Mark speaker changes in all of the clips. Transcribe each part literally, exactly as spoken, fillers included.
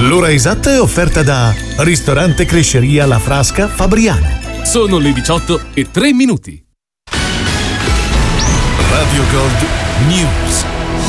Speaker 1: L'ora esatta è offerta da Ristorante Cresceria La Frasca Fabriano.
Speaker 2: Sono le diciotto e tre minuti.
Speaker 1: Radio Gold News.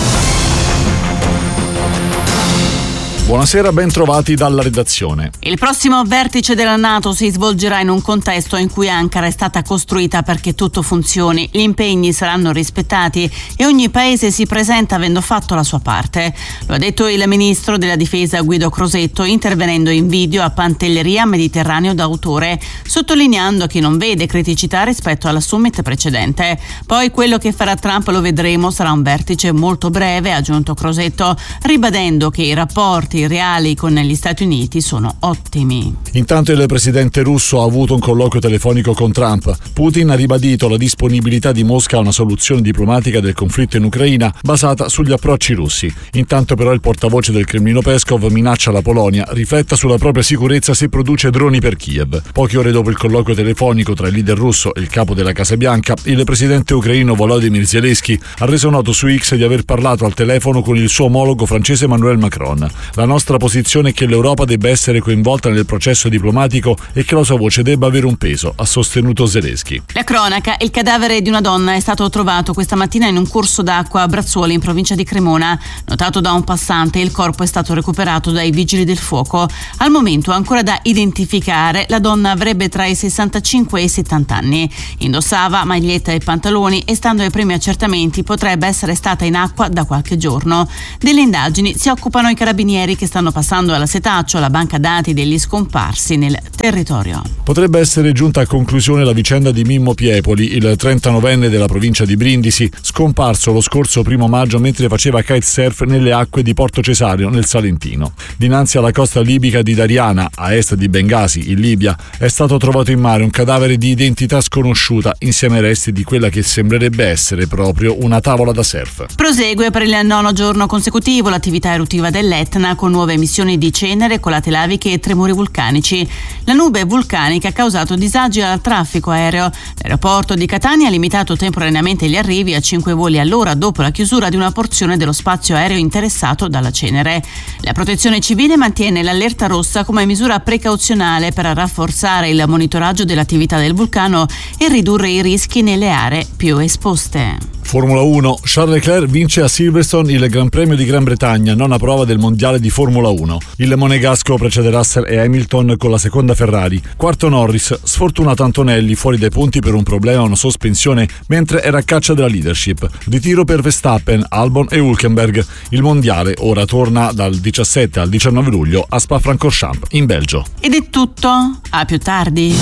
Speaker 3: Buonasera, ben trovati dalla redazione.
Speaker 4: Il prossimo vertice della NATO si svolgerà in un contesto in cui Ankara è stata costruita perché tutto funzioni, gli impegni saranno rispettati e ogni paese si presenta avendo fatto la sua parte. Lo ha detto il ministro della difesa Guido Crosetto intervenendo in video a Pantelleria Mediterraneo d'autore, sottolineando che non vede criticità rispetto alla summit precedente. Poi quello che farà Trump lo vedremo, sarà un vertice molto breve, ha aggiunto Crosetto, ribadendo che i rapporti reali con gli Stati Uniti sono ottimi.
Speaker 3: Intanto il presidente russo ha avuto un colloquio telefonico con Trump. Putin ha ribadito la disponibilità di Mosca a una soluzione diplomatica del conflitto in Ucraina basata sugli approcci russi. Intanto però il portavoce del Cremlino Peskov minaccia la Polonia rifletta sulla propria sicurezza se produce droni per Kiev. Poche ore dopo il colloquio telefonico tra il leader russo e il capo della Casa Bianca, il presidente ucraino Volodymyr Zelensky ha reso noto su X di aver parlato al telefono con il suo omologo francese Emmanuel Macron. La nostra posizione è che l'Europa debba essere coinvolta nel processo diplomatico e che la sua voce debba avere un peso, ha sostenuto Zelensky.
Speaker 4: La cronaca: il cadavere di una donna è stato trovato questa mattina in un corso d'acqua a Brazzuoli in provincia di Cremona. Notato da un passante, il corpo è stato recuperato dai vigili del fuoco. Al momento ancora da identificare, la donna avrebbe tra i sessantacinque e i settanta anni. Indossava maglietta e pantaloni e, stando ai primi accertamenti, potrebbe essere stata in acqua da qualche giorno. Delle indagini si occupano i carabinieri che stanno passando alla Setaccio, la banca dati degli scomparsi nel territorio.
Speaker 3: Potrebbe essere giunta a conclusione la vicenda di Mimmo Piepoli, il trentanovenne della provincia di Brindisi, scomparso lo scorso primo maggio mentre faceva kitesurf nelle acque di Porto Cesareo nel Salentino. Dinanzi alla costa libica di Dariana, a est di Bengasi, in Libia, è stato trovato in mare un cadavere di identità sconosciuta insieme ai resti di quella che sembrerebbe essere proprio una tavola da surf.
Speaker 4: Prosegue per il nono giorno consecutivo l'attività eruttiva dell'Etna, con nuove emissioni di cenere, colate laviche e tremori vulcanici. La nube vulcanica ha causato disagi al traffico aereo. L'aeroporto di Catania ha limitato temporaneamente gli arrivi a cinque voli all'ora dopo la chiusura di una porzione dello spazio aereo interessato dalla cenere. La Protezione Civile mantiene l'allerta rossa come misura precauzionale per rafforzare il monitoraggio dell'attività del vulcano e ridurre i rischi nelle aree più esposte.
Speaker 3: Formula uno. Charles Leclerc vince a Silverstone il Gran Premio di Gran Bretagna, nona prova del mondiale di Formula uno. Il monegasco precede Russell e Hamilton con la seconda Ferrari. Quarto Norris, sfortunato Antonelli fuori dai punti per un problema a una sospensione mentre era a caccia della leadership. Ritiro per Verstappen, Albon e Hülkenberg. Il mondiale ora torna dal diciassette al diciannove luglio a Spa-Francorchamps in Belgio.
Speaker 4: Ed è tutto, a più tardi.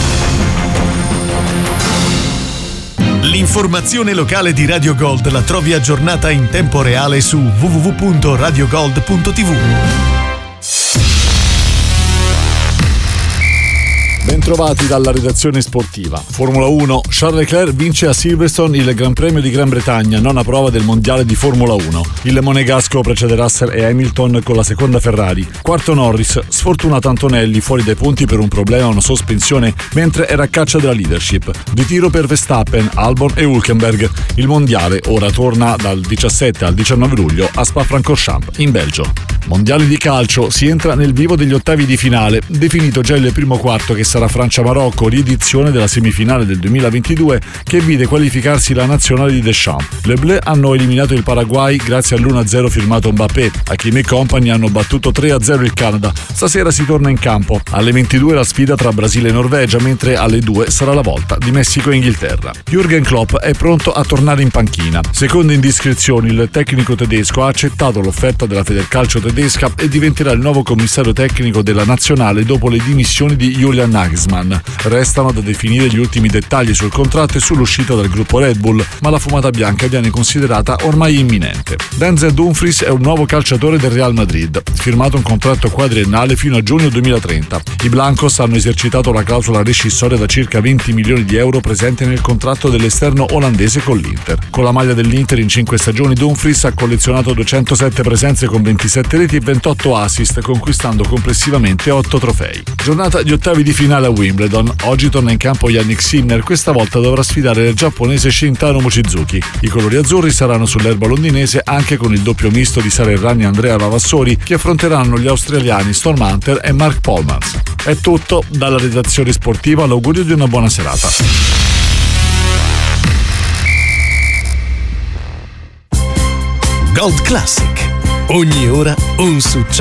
Speaker 1: L'informazione locale di Radio Gold la trovi aggiornata in tempo reale su w w w punto radio gold punto t v.
Speaker 3: Bentrovati dalla redazione sportiva. Formula uno. Charles Leclerc vince a Silverstone il Gran Premio di Gran Bretagna, nona prova del mondiale di Formula uno. Il monegasco precede Russell e Hamilton con la seconda Ferrari. Quarto Norris, sfortunato Antonelli fuori dai punti per un problema a una sospensione mentre era a caccia della leadership. Ritiro per Verstappen, Albon e Hülkenberg. Il mondiale ora torna dal diciassette al diciannove luglio a Spa-Francorchamps in Belgio. Mondiali di calcio, si entra nel vivo degli ottavi di finale, definito già il primo quarto che sarà Francia-Marocco, riedizione della semifinale del duemilaventidue che vide qualificarsi la nazionale di Deschamps. Le Bleu hanno eliminato il Paraguay grazie all'uno a zero firmato Mbappé, Hakimi e compagni hanno battuto tre a zero il Canada. Stasera si torna in campo, alle ventidue la sfida tra Brasile e Norvegia, mentre alle due sarà la volta di Messico e Inghilterra. Jürgen Klopp è pronto a tornare in panchina. Secondo indiscrezioni, il tecnico tedesco ha accettato l'offerta della Federcalcio tedesca e diventerà il nuovo commissario tecnico della nazionale dopo le dimissioni di Julian Nagelsmann. Restano da definire gli ultimi dettagli sul contratto e sull'uscita dal gruppo Red Bull, ma la fumata bianca viene considerata ormai imminente. Denzel Dumfries è un nuovo calciatore del Real Madrid, firmato un contratto quadriennale fino a giugno duemilatrenta. I Blancos hanno esercitato la clausola rescissoria da circa venti milioni di euro presente nel contratto dell'esterno olandese con l'Inter. Con la maglia dell'Inter in cinque stagioni Dumfries ha collezionato duecentosette presenze con ventisette reti reti e ventotto assist, conquistando complessivamente otto trofei. Giornata di ottavi di finale a Wimbledon. Oggi torna in campo Yannick Sinner, questa volta dovrà sfidare il giapponese Shintaro Mochizuki. I colori azzurri saranno sull'erba londinese anche con il doppio misto di Sara Errani e Andrea Vavassori, che affronteranno gli australiani Storm Hunter e Mark Polmans. È tutto dalla redazione sportiva, l'augurio di una buona serata.
Speaker 1: Gold Classic. Ogni ora un successo.